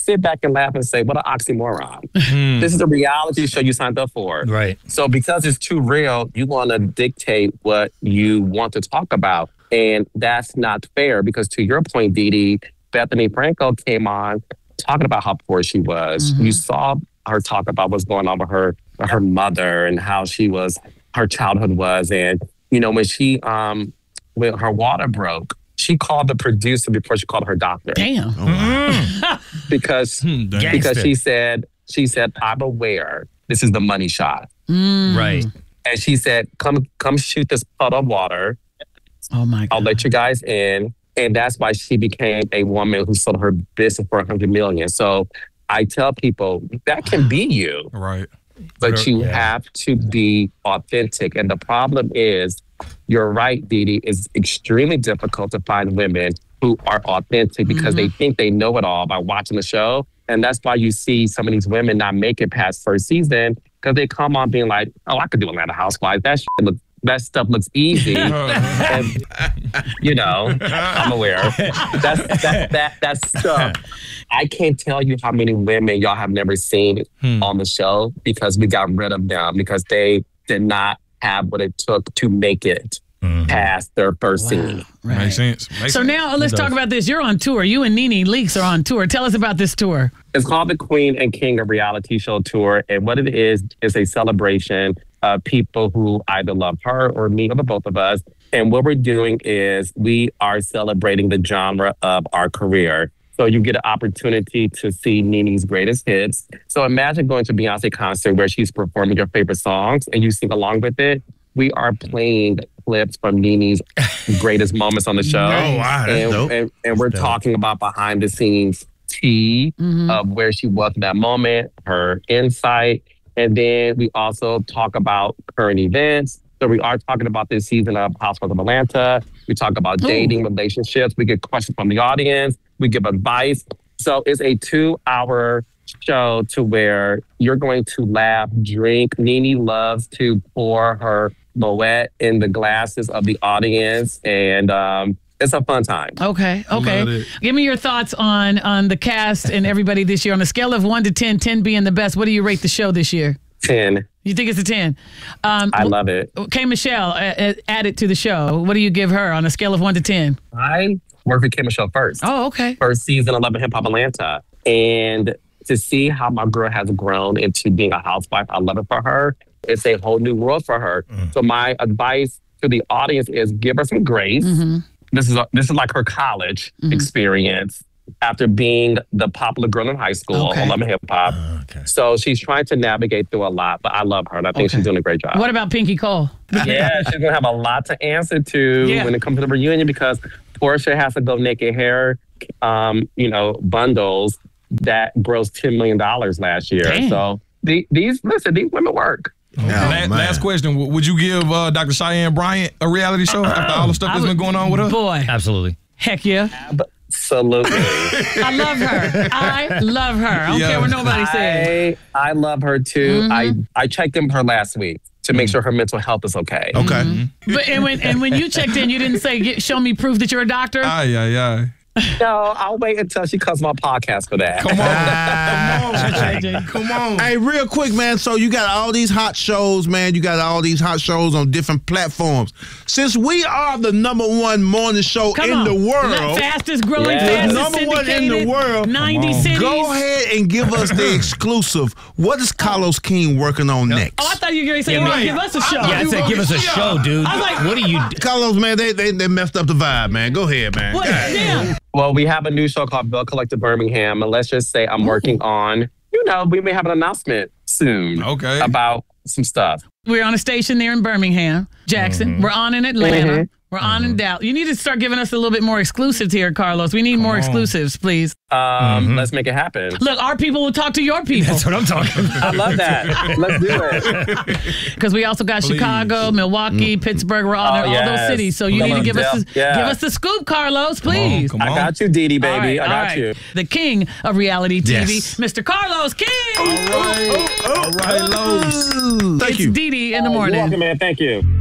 sit back and laugh and say, what an oxymoron. This is a reality show you signed up for. Right. So because it's too real, you want to dictate what you want to talk about. And that's not fair because to your point, Didi, Bethany Frankel came on talking about how poor she was. You saw her talk about what's going on with her mother and how her childhood was. And, you know, when when her water broke, she called the producer before she called her doctor. Damn. Because she said, I'm aware this is the money shot. Right. And she said, come shoot this puddle of water. Oh my God. I'll let you guys in. And that's why she became a woman who sold her business for $100 million. So I tell people that can be you. Right. But you have to be authentic. And the problem is, you're right, Didi, it's extremely difficult to find women who are authentic because they think they know it all by watching the show. And that's why you see some of these women not make it past first season because they come on being like, oh, I could do Atlanta Housewives. That stuff looks easy. And, you know, I'm aware. That stuff. I can't tell you how many women y'all have never seen on the show because we got rid of them because they did not have what it took to make it past their first scene. Right. Makes sense. So now let's talk about this. You're on tour. You and Nene Leakes are on tour. Tell us about this tour. It's called the Queen and King of Reality Show Tour. And what it is a celebration of people who either love her or me or the both of us. And what we're doing is we are celebrating the genre of our career. So you get an opportunity to see Nene's greatest hits. So imagine going to a Beyonce concert where she's performing your favorite songs and you sing along with it. We are playing clips from Nene's greatest moments on the show. Oh, wow, that's dope. And we're talking about behind the scenes tea of where she was in that moment, her insight. And then we also talk about current events. So we are talking about this season of Housewives of Atlanta. We talk about dating, relationships. We get questions from the audience. We give advice. So it's a 2-hour show to where you're going to laugh, drink. Nene loves to pour her Moet in the glasses of the audience. And it's a fun time. Okay. Give me your thoughts on the cast and everybody this year. On a scale of 1 to 10, 10 being the best, what do you rate the show this year? 10. You think it's a 10? I love it. K. Michelle added to the show. What do you give her on a scale of 1 to 10? I worked with K. Michelle first. Oh, okay. First season of Love and Hip Hop Atlanta. And to see how my girl has grown into being a housewife, I love it for her. It's a whole new world for her. So my advice to the audience is give her some grace. This is like her college experience after being the popular girl in high school on Love and Hip Hop. So she's trying to navigate through a lot, but I love her and I think she's doing a great job. What about Pinky Cole? Yeah, she's gonna have a lot to answer to when it comes to the reunion because Portia has to go naked hair, bundles that grossed $10 million last year. Damn. So these women work. Last question. Would you give Dr. Cheyenne Bryant a reality show after all the stuff that's been going on with her? Boy. Absolutely. Heck yeah. Absolutely. I love her. I love her. I don't care what nobody says. I love her too. I checked in with her last week to make sure her mental health is okay. Okay. But and when you checked in, you didn't say, show me proof that you're a doctor? No, I'll wait until she comes on my podcast for that. Come on. Hey, real quick, man. So you got all these hot shows, man. You got all these hot shows on different platforms. Since we are the #1 morning show in the world, fastest growing, fastest #1 in the world, 90 cities. Go ahead and give us the exclusive. What is Carlos King working on next? Oh, I thought you were going to say, give us a show. Yeah, I said give us a show, dude. I was like, what are you? Carlos, man, they messed up the vibe, man. Go ahead, man. What? Damn. Well, we have a new show called Bill Collector Birmingham, and let's just say I'm working on, we may have an announcement soon about some stuff. We're on a station there in Birmingham, Jackson. We're on in Atlanta. We're on in Dallas. You need to start giving us a little bit more exclusives here, Carlos. We need more exclusives, please. Let's make it happen. Look, our people will talk to your people. That's what I'm talking about. I love that. Let's do it. Because we also got Chicago, Milwaukee, Pittsburgh. We're all in all those cities. So you need to give us the scoop, Carlos, please. Come on. I got you, Didi, baby. I got you. The king of reality TV, Mr. Carlos King. All right, Los. Thank you. It's Didi in the morning. You're welcome, man. Thank you.